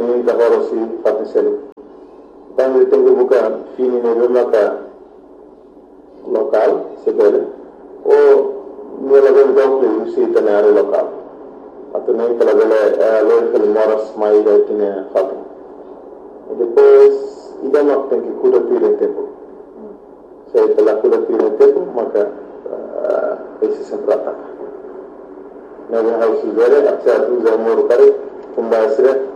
fini ka horo si fatu selu tangi tengu buka fini ne bema ka lokal sebele o nela ben donc usi tanare lokal atau nem kala bele loy fel moras mai da tine fatu depois ida mak tenki kuda tire tempo saya telah kuda tire tempo maka esse sempre ataca. Nós vamos ver a certo zamor kare kumbasire